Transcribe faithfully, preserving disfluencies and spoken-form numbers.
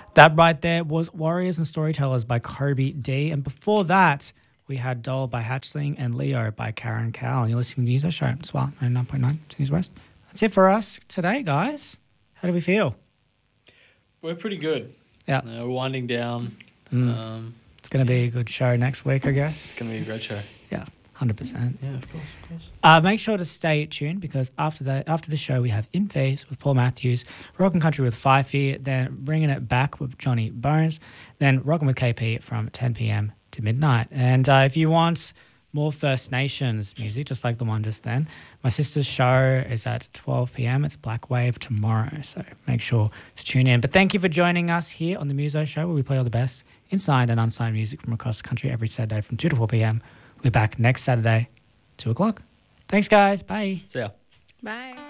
That right there was Warriors and Storytellers by Kobe D. And before that, we had Doll by Hatchling and Leo by Karen Cowell. And you're listening to the News Show as well, ninety-nine point nine Sydney's West. That's it for us today, guys. How do we feel? We're pretty good. Yeah. Uh, we're winding down. Mm. Um, It's going to be a good show next week, I guess. it's going to be a great show. Yeah, one hundred percent. Yeah, of course, of course. Uh, make sure to stay tuned because after the, after the show, we have In Phase with Paul Matthews, Rockin' Country with Fifey, then Bringing It Back with Johnny Bones, then Rockin' with K P from ten p.m. to midnight. And uh, if you want more First Nations music, just like the one just then, my sister's show is at twelve p.m. It's Black Wave tomorrow, so make sure to tune in. But thank you for joining us here on the Muso Show, where we play all the best unsigned and unsigned music from across the country every Saturday from two to four p.m. We're back next Saturday, two o'clock. Thanks, guys. Bye. See ya. Bye.